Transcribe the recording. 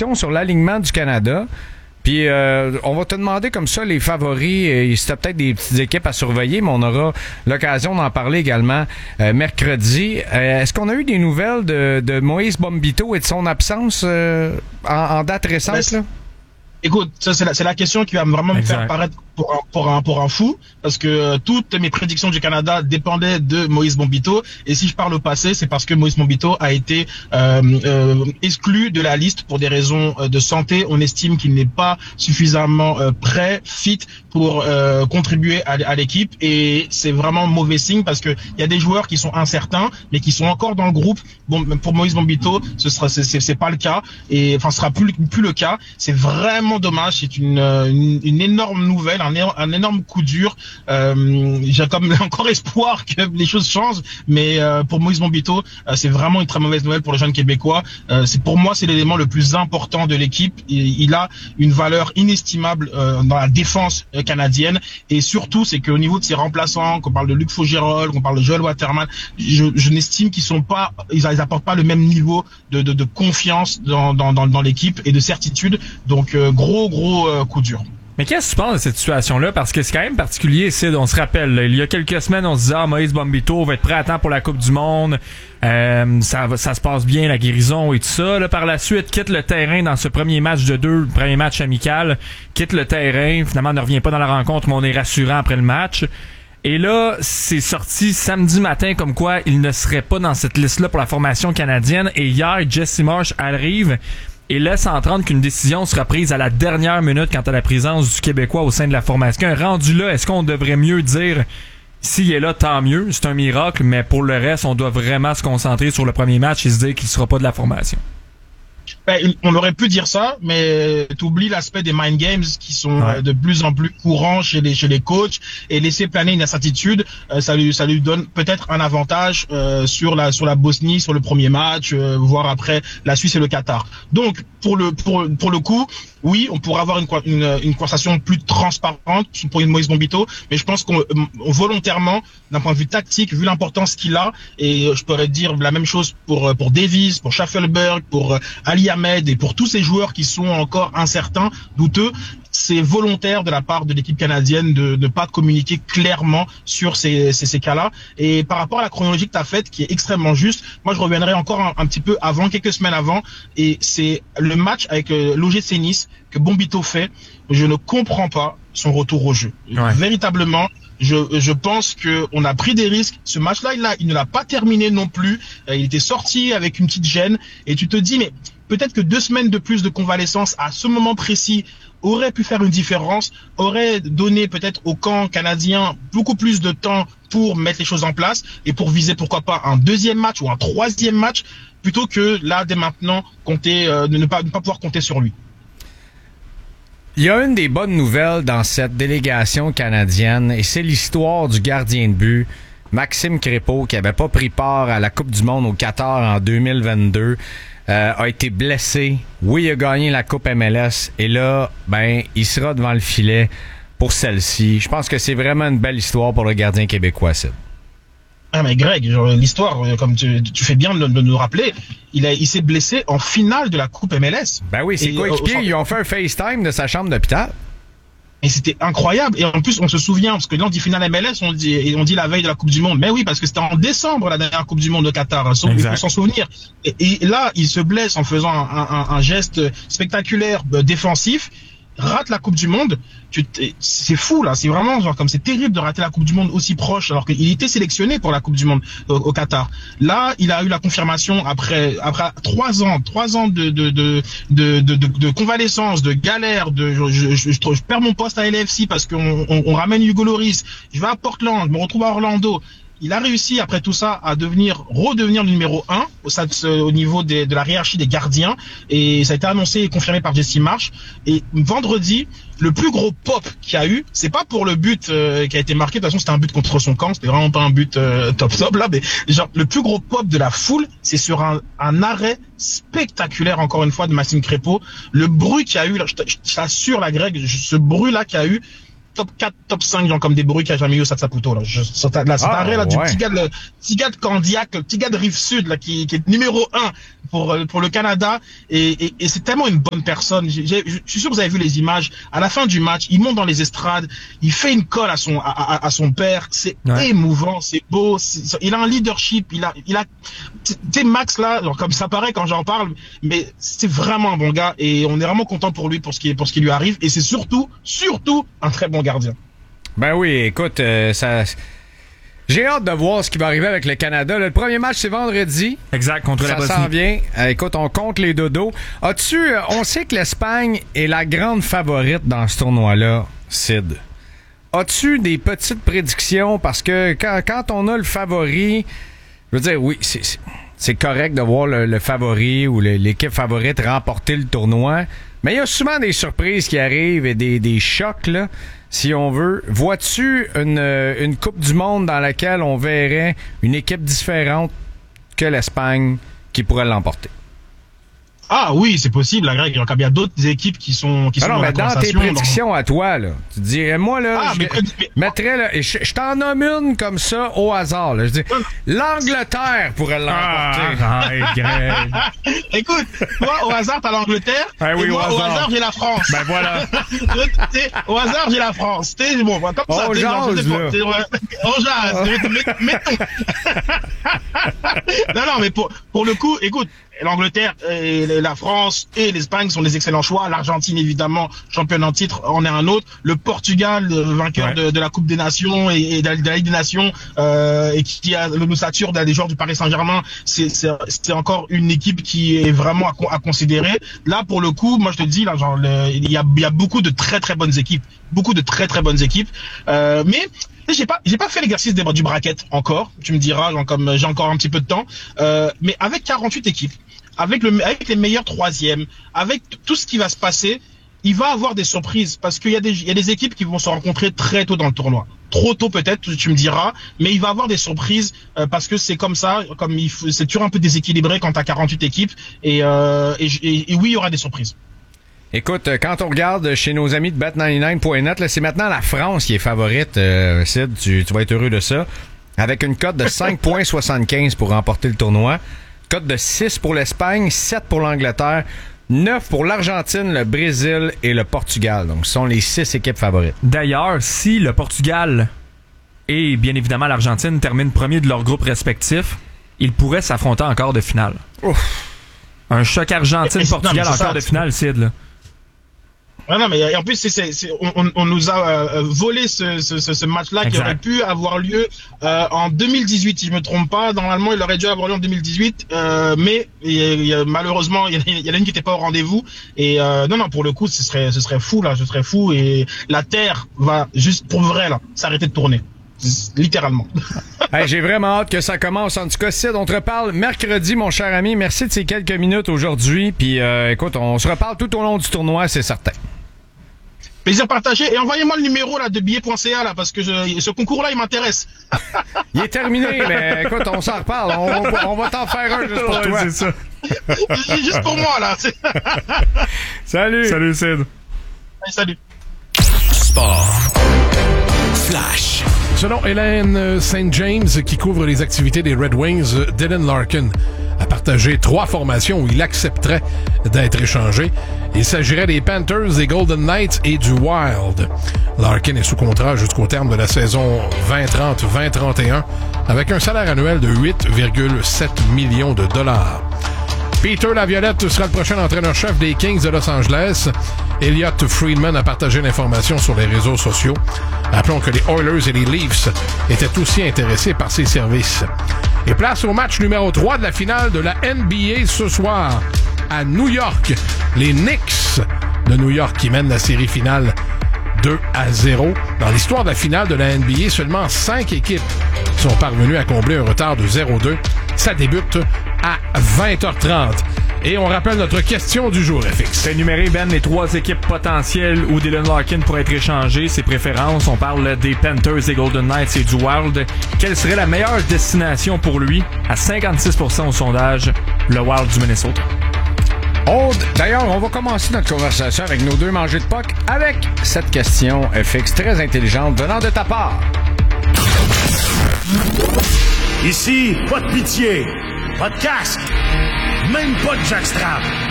question sur l'alignement du Canada. Puis on va te demander comme ça les favoris. C'était peut-être des petites équipes à surveiller, mais on aura l'occasion d'en parler également mercredi. Est-ce qu'on a eu des nouvelles de Moïse Bombito et de son absence en date récente, là? Écoute, ça c'est la question qui va vraiment me faire paraître pour un fou, parce que toutes mes prédictions du Canada dépendaient de Moïse Bombito, et si je parle au passé, c'est parce que Moïse Bombito a été exclu de la liste pour des raisons de santé. On estime qu'il n'est pas suffisamment prêt, fit pour contribuer à l'équipe, et c'est vraiment mauvais signe parce que il y a des joueurs qui sont incertains mais qui sont encore dans le groupe. Bon, pour Moïse Bombito, c'est pas le cas, et enfin ce sera plus le cas. C'est vraiment dommage, c'est une énorme nouvelle, un énorme coup dur. J'ai comme encore espoir que les choses changent, mais pour Moïse Bombito, c'est vraiment une très mauvaise nouvelle pour le jeune Québécois. Pour moi, c'est l'élément le plus important de l'équipe. Il a une valeur inestimable dans la défense canadienne, et surtout, c'est qu'au niveau de ses remplaçants, qu'on parle de Luc Faugerolles, qu'on parle de Joel Waterman, je n'estime ils apportent pas le même niveau de confiance dans l'équipe et de certitude. Donc gros coup dur. Mais qu'est-ce que tu penses de cette situation-là? Parce que c'est quand même particulier, Sid. On se rappelle, là, il y a quelques semaines, on se disait, Moïse Bombito va être prêt à temps pour la Coupe du Monde. Ça se passe bien, la guérison et tout ça. Là, par la suite, quitte le terrain dans ce premier match le premier match amical. Quitte le terrain. Finalement, ne revient pas dans la rencontre, mais on est rassurant après le match. Et là, c'est sorti samedi matin comme quoi il ne serait pas dans cette liste-là pour la formation canadienne. Et hier, Jesse Marsh arrive et laisse entendre qu'une décision sera prise à la dernière minute quant à la présence du Québécois au sein de la formation. Rendu là, est-ce qu'on devrait mieux dire s'il est là, tant mieux, c'est un miracle, mais pour le reste, on doit vraiment se concentrer sur le premier match et se dire qu'il ne sera pas de la formation? On aurait pu dire ça, mais t'oublies l'aspect des mind games qui sont de plus en plus courants chez les coachs, et laisser planer une incertitude, ça lui donne peut-être un avantage sur la Bosnie, sur le premier match, voire après la Suisse et le Qatar. Donc pour le coup, oui, on pourra avoir une conversation plus transparente pour une Moïse Bombito, mais je pense qu'on volontairement, d'un point de vue tactique, vu l'importance qu'il a, et je pourrais dire la même chose pour Davies, pour Schaffelberg, pour Ali Ahmed et pour tous ces joueurs qui sont encore incertains, douteux, c'est volontaire de la part de l'équipe canadienne de ne pas communiquer clairement sur ces cas-là. Et par rapport à la chronologie que tu as faite, qui est extrêmement juste, moi je reviendrai encore un petit peu avant, quelques semaines avant, et c'est le match avec l'OGC Nice que Bombito fait. Je ne comprends pas son retour au jeu. Ouais. Véritablement, je pense que on a pris des risques. Ce match-là, il ne l'a pas terminé non plus. Il était sorti avec une petite gêne, et tu te dis, mais peut-être que 2 semaines de plus de convalescence à ce moment précis aurait pu faire une différence, aurait donné peut-être au camp canadien beaucoup plus de temps pour mettre les choses en place et pour viser pourquoi pas un 2e match ou un 3e match, plutôt que là, dès maintenant, ne pas pouvoir compter sur lui. Il y a une des bonnes nouvelles dans cette délégation canadienne, et c'est l'histoire du gardien de but, Maxime Crépeau, qui n'avait pas pris part à la Coupe du Monde au Qatar en 2022. A été blessé. Oui, il a gagné la Coupe MLS. Et là, il sera devant le filet pour celle-ci. Je pense que c'est vraiment une belle histoire pour le gardien québécois, Sid. Ah, mais Greg, l'histoire, comme tu fais bien de nous rappeler, il s'est blessé en finale de la Coupe MLS. Ben oui, ses coéquipiers, ils ont fait un FaceTime de sa chambre d'hôpital. Et c'était incroyable. Et en plus, on se souvient, parce que là, on dit finale MLS, on dit la veille de la Coupe du Monde. Mais oui, parce que c'était en décembre, la dernière Coupe du Monde au Qatar. Il faut s'en souvenir. Et là, il se blesse en faisant un geste spectaculaire défensif, rate la Coupe du Monde. C'est fou, là. C'est vraiment, comme c'est terrible de rater la Coupe du Monde aussi proche, alors qu'il était sélectionné pour la Coupe du Monde au Qatar. Là, il a eu la confirmation après 3 ans de convalescence, de galère, je perds mon poste à LAFC parce qu'on ramène Hugo Lloris. Je vais à Portland, je me retrouve à Orlando. Il a réussi, après tout ça, à redevenir le numéro 1 au niveau de la hiérarchie des gardiens. Et ça a été annoncé et confirmé par Jesse Marsh. Et vendredi, le plus gros pop qu'il y a eu, c'est pas pour le but qui a été marqué. De toute façon, c'était un but contre son camp. C'était vraiment pas un but top là. Mais le plus gros pop de la foule, c'est sur un arrêt spectaculaire, encore une fois, de Maxime Crépeau. Le bruit qu'il y a eu, là, je t'assure, la Greg, ce bruit-là qu'il y a eu, top 4, top 5, genre comme des bruits qu'il n'y a jamais eu au Stade Saputo, là. Cet arrêt, là, du petit gars de Candiac, le petit gars de Rive-Sud, là, qui est numéro 1 pour le Canada. Et c'est tellement une bonne personne. Je suis sûr que vous avez vu les images. À la fin du match, il monte dans les estrades, il fait une colle à son père. C'est émouvant, c'est beau. Il a un leadership, il a, tu sais, Max, là, genre, comme ça paraît quand j'en parle, mais c'est vraiment un bon gars et on est vraiment content pour lui, pour ce qui lui arrive. Et c'est surtout un très bon gardien. Ben oui, écoute, j'ai hâte de voir ce qui va arriver avec le Canada. Le premier match, c'est vendredi. Exact, contre la Bosnie. Ça s'en vient. Écoute, on compte les dodos. On sait que l'Espagne est la grande favorite dans ce tournoi-là, Sid. As-tu des petites prédictions? Parce que quand on a le favori, je veux dire, oui, c'est correct de voir le favori ou l'équipe favorite remporter le tournoi. Mais il y a souvent des surprises qui arrivent et des chocs, là, si on veut. Vois-tu une Coupe du Monde dans laquelle on verrait une équipe différente que l'Espagne qui pourrait l'emporter? Ah oui, c'est possible, la Greg. Il y a d'autres équipes qui sont non, dans mais la dans tes prédictions à toi, là, tu dis, moi, là, mettrais, là, je t'en nomme une comme ça au hasard, là. Je dis, l'Angleterre pourrait l'emporter. Greg. Écoute, toi, au hasard, t'as l'Angleterre. Oui, et moi, au hasard, j'ai la France. Ben voilà. Au hasard, j'ai la France. Bon, comme ça, on jase, mettons. Non, mais pour le coup, écoute, l'Angleterre et la France et l'Espagne sont des excellents choix. L'Argentine, évidemment, championne en titre, en est un autre. Le Portugal, vainqueur de la Coupe des Nations et de la Ligue des Nations, et qui a l'ossature des joueurs du Paris Saint-Germain, c'est encore une équipe qui est vraiment à considérer. Là, pour le coup, moi je te dis, là, genre, il y a beaucoup de très très bonnes équipes, mais j'ai pas fait l'exercice du bracket encore. Tu me diras, genre, comme j'ai encore un petit peu de temps, mais avec 48 équipes, avec les meilleurs troisièmes, avec tout ce qui va se passer, il va avoir des surprises parce qu'il y a des équipes qui vont se rencontrer très tôt dans le tournoi. Trop tôt peut-être, tu me diras, mais il va avoir des surprises parce que c'est comme ça, c'est toujours un peu déséquilibré quand t'as 48 équipes et oui, il y aura des surprises. Écoute, quand on regarde chez nos amis de Bet99.net, là, c'est maintenant la France qui est favorite, Sid, tu vas être heureux de ça, avec une cote de 5,75 pour remporter le tournoi, cote de 6 pour l'Espagne, 7 pour l'Angleterre, 9 pour l'Argentine, le Brésil et le Portugal. Donc, ce sont les 6 équipes favorites. D'ailleurs, si le Portugal et bien évidemment l'Argentine terminent premier de leur groupe respectif, ils pourraient s'affronter en quart de finale. Ouf. Un choc Argentine-Portugal en quart de finale, Sid, là. Non, mais en plus, on nous a volé ce match-là qui aurait pu avoir lieu en 2018, si je me trompe pas. Normalement, il aurait dû avoir lieu en 2018, mais malheureusement, il y en a une qui n'était pas au rendez-vous. Et non, pour le coup, ce serait fou là, et la Terre va juste pour vrai là s'arrêter de tourner. Littéralement. Hey, j'ai vraiment hâte que ça commence. En tout cas, Sid, on te reparle mercredi, mon cher ami. Merci de ces quelques minutes aujourd'hui. Puis, écoute, on se reparle tout au long du tournoi, c'est certain. Plaisir partagé. Et envoyez-moi le numéro là de billets.ca là parce que ce concours-là, il m'intéresse. Il est terminé, mais écoute, on s'en reparle. On va t'en faire un juste pour toi. C'est ça. Juste pour moi là. Salut. Salut, Sid. Salut. Sport. Flash. Selon Hélène St. James, qui couvre les activités des Red Wings, Dylan Larkin a partagé 3 formations où il accepterait d'être échangé. Il s'agirait des Panthers, des Golden Knights et du Wild. Larkin est sous contrat jusqu'au terme de la saison 2030-2031 avec un salaire annuel de 8,7 millions de dollars. Peter Laviolette sera le prochain entraîneur-chef des Kings de Los Angeles. Elliot Friedman a partagé l'information sur les réseaux sociaux. Rappelons que les Oilers et les Leafs étaient aussi intéressés par ses services. Et place au match numéro 3 de la finale de la NBA ce soir à New York. Les Knicks de New York qui mènent la série finale 2-0. Dans l'histoire de la finale de la NBA, seulement 5 équipes sont parvenues à combler un retard de 0-2. Ça débute à 20h30. Et on rappelle notre question du jour, FX. Énuméré, Ben, les 3 équipes potentielles où Dylan Larkin pourrait être échangé, ses préférences. On parle des Panthers, des Golden Knights et du Wild. Quelle serait la meilleure destination pour lui? À 56% au sondage, le Wild du Minnesota. D'ailleurs, on va commencer notre conversation avec nos deux mangés de puck avec cette question FX très intelligente venant de ta part. Ici, pas de pitié, pas de casque, même pas de jackstrap.